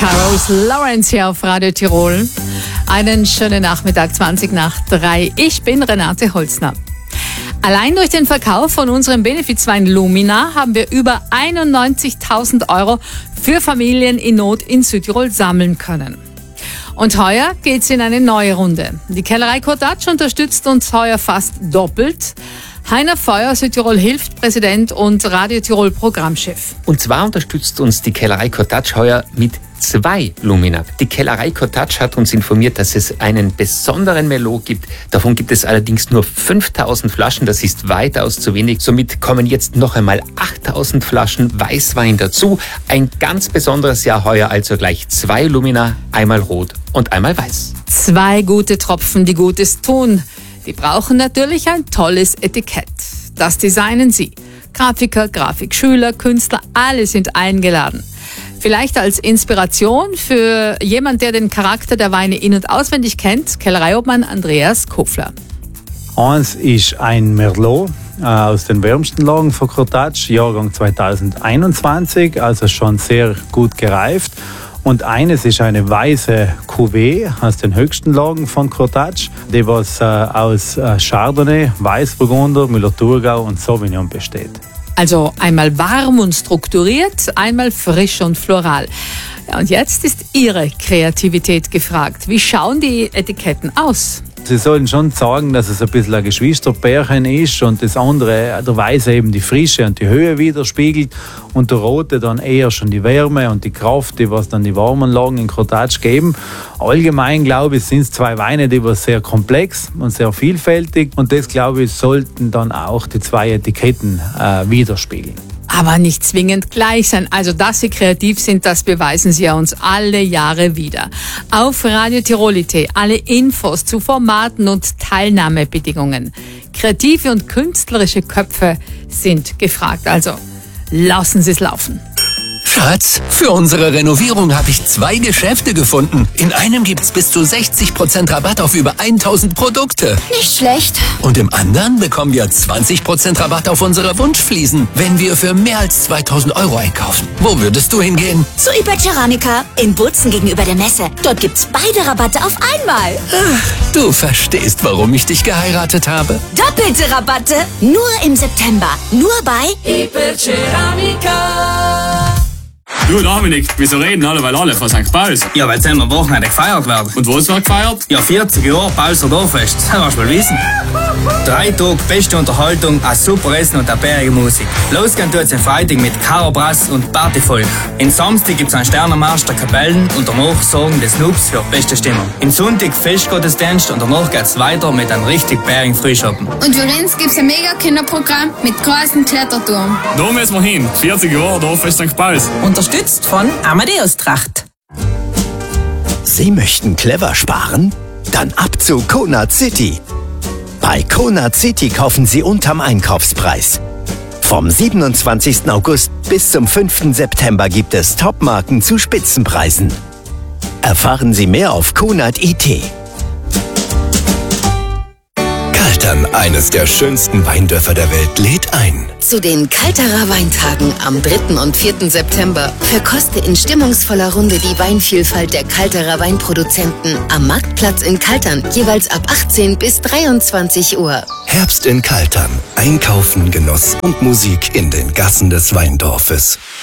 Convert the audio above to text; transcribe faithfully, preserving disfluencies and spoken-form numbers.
Carlos Lawrence hier auf Radio Tirol. Einen schönen Nachmittag, zwanzig nach drei. Ich bin Renate Holzner. Allein durch den Verkauf von unserem Benefizwein Lumina haben wir über einundneunzigtausend Euro für Familien in Not in Südtirol sammeln können. Und heuer geht's in eine neue Runde. Die Kellerei Cottage unterstützt uns heuer fast doppelt. Heiner Feuer, Südtirol hilft, Präsident und Radio Tirol Programmchef. Und zwar unterstützt uns die Kellerei Cottage heuer mit zwei Lumina. Die Kellerei Cottage hat uns informiert, dass es einen besonderen Merlot gibt. Davon gibt es allerdings nur fünftausend Flaschen. Das ist weitaus zu wenig. Somit kommen jetzt noch einmal achttausend Flaschen Weißwein dazu. Ein ganz besonderes Jahr heuer, also gleich zwei Lumina, einmal rot und einmal weiß. Zwei gute Tropfen, die Gutes tun. Die brauchen natürlich ein tolles Etikett. Das designen Sie. Grafiker, Grafikschüler, Künstler, alle sind eingeladen. Vielleicht als Inspiration für jemand, der den Charakter der Weine in- und auswendig kennt, Kellereiobmann Andreas Kofler. Eins ist ein Merlot äh, aus den wärmsten Lagen von Cottage, Jahrgang zweitausendeinundzwanzig, also schon sehr gut gereift. Und eines ist eine weiße Cuvée aus den höchsten Lagen von Cottage, die was äh, aus äh, Chardonnay, Weißburgunder, Müller-Thurgau und Sauvignon besteht. Also einmal warm und strukturiert, einmal frisch und floral. Ja, und jetzt ist Ihre Kreativität gefragt. Wie schauen die Etiketten aus? Sie sollen schon sagen, dass es ein bisschen ein Geschwisterpärchen ist und das andere, der Weiße eben die Frische und die Höhe widerspiegelt und der Rote dann eher schon die Wärme und die Kraft, die was dann die warmen Lagen in Cottage geben. Allgemein, glaube ich, sind es zwei Weine, die was sehr komplex und sehr vielfältig und das, glaube ich, sollten dann auch die zwei Etiketten äh, widerspiegeln. Aber nicht zwingend gleich sein. Also, dass Sie kreativ sind, das beweisen Sie ja uns alle Jahre wieder. Auf Radio Tirolite alle Infos zu Formaten und Teilnahmebedingungen. Kreative und künstlerische Köpfe sind gefragt. Also, lassen Sie es laufen. Schatz, für unsere Renovierung habe ich zwei Geschäfte gefunden. In einem gibt's bis zu sechzig Prozent Rabatt auf über tausend Produkte. Nicht schlecht. Und im anderen bekommen wir zwanzig Prozent Rabatt auf unsere Wunschfliesen, wenn wir für mehr als zweitausend Euro einkaufen. Wo würdest du hingehen? Zu Iber Ceramica in Bozen gegenüber der Messe. Dort gibt's beide Rabatte auf einmal. Ach, du verstehst, warum ich dich geheiratet habe. Doppelte Rabatte. Nur im September. Nur bei Iber Ceramica. Du Dominik, wieso reden alle, weil alle von Sankt Pauls? Ja, weil es am Wochenende gefeiert wird. Und wo wird gefeiert? Ja, vierzig Jahre Paulser Dorffest. Das hast du mal wissen. Drei Tage beste Unterhaltung, ein super Essen und eine bärige Musik. Losgehen tut's am Freitag mit Karo Brass und Partyvolk. Am Samstag gibt's einen Sternenmarsch der Kapellen und danach sorgen des Snoops für die beste Stimmung. Am Sonntag Festgottesdienst und danach geht's weiter mit einem richtig bärigen Frühschoppen. Und für uns gibt's ein mega Kinderprogramm mit großen Kletterturm. Da müssen wir hin. vierzig Jahre Dorffest Sankt Pauls. Unterstützt von Amadeus Tracht. Sie möchten clever sparen? Dann ab zu Conad City. Bei Conad City kaufen Sie unterm Einkaufspreis. Vom siebenundzwanzigsten August bis zum fünften September gibt es Topmarken zu Spitzenpreisen. Erfahren Sie mehr auf Conad punkt I T. Kaltern, eines der schönsten Weindörfer der Welt, lädt ein. Zu den Kalterer Weintagen am dritten und vierten September verkoste in stimmungsvoller Runde die Weinvielfalt der Kalterer Weinproduzenten am Marktplatz in Kaltern, jeweils ab achtzehn bis dreiundzwanzig Uhr. Herbst in Kaltern. Einkaufen, Genuss und Musik in den Gassen des Weindorfes.